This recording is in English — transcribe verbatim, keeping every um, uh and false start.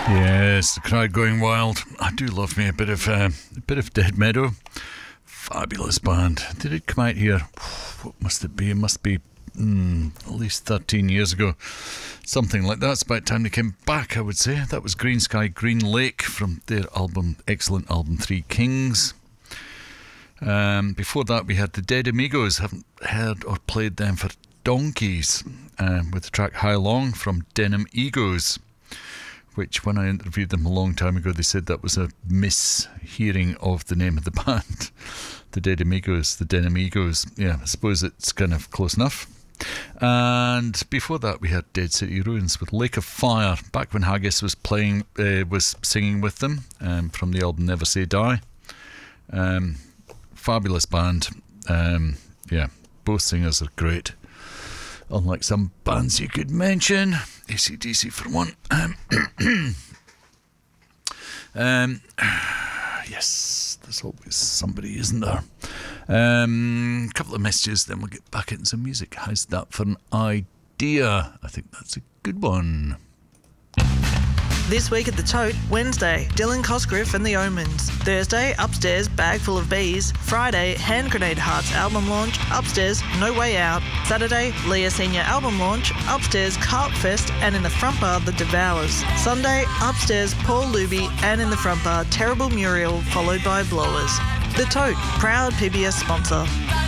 Yes, the crowd going wild. I do love me a bit of uh, a bit of Dead Meadow. Fabulous band. Did it come out here? What must it be? It must be mm, at least thirteen years ago. Something like that. It's about time they came back, I would say. That was Green Sky, Green Lake from their album, excellent album, Three Kings. Um, before that, we had the Dead Amigos. Haven't heard or played them for donkeys. Um, with the track How Long from Denim Egos, which when I interviewed them a long time ago, they said that was a mishearing of the name of the band. The Dead Amigos, the Denim Egos. Yeah, I suppose it's kind of close enough. And before that, we had Dead City Ruins with Lake of Fire, back when Haggis was playing, uh, was singing with them, um, from the album Never Say Die. Um, fabulous band. Um, yeah, both singers are great. Unlike some bands you could mention, A C D C for one. Um, um, yes, there's always somebody, isn't there? A um, couple of messages, then we'll get back into some music. How's that for an idea? I think that's a good one. This week at the Tote, Wednesday, Dylan Cosgriff and the Omens. Thursday, Upstairs, Bag Full of Bees. Friday, Hand Grenade Hearts album launch. Upstairs, No Way Out. Saturday, Leah Senior album launch. Upstairs, Carp Fest, and in the front bar, The Devours. Sunday, Upstairs, Paul Luby, and in the front bar, Terrible Muriel, followed by Blowers. The Tote, proud P B S sponsor.